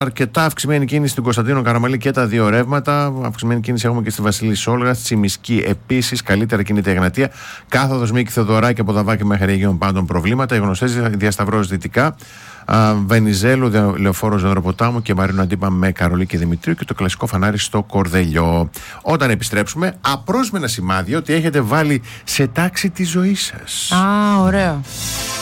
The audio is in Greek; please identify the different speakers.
Speaker 1: Αρκετά αυξημένη κίνηση στην Κωνσταντίνο Καραμαλή και τα δύο ρεύματα. Αυξημένη κίνηση έχουμε και στη Βασιλή Σόλγα, στη Τσιμισκή επίσης. Καλύτερα κινείται η Εγνατία. Κάθοδος Μίκη Θεοδωράκη από Δαβάκη μέχρι Αγίων Πάντων προβλήματα. Οι γνωστές διασταυρώσεις δυτικά. Βενιζέλου, Λεωφόρο Ζωνροποτάμου και Μαρίνο Αντίπα με Καρολί και Δημητρίου και το κλασικό φανάρι στο Κορδελιό. Όταν επιστρέψουμε, απρόσμενα σημάδια ότι έχετε βάλει σε τάξη τη ζωή σας.
Speaker 2: Ωραίο.